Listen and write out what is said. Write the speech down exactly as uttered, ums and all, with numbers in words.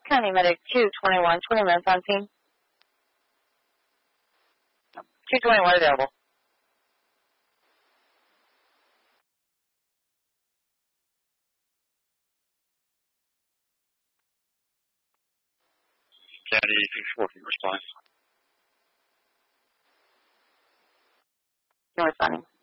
County Medic two twenty-one, twenty minutes on scene. two twenty-one available. County working response. You're responding.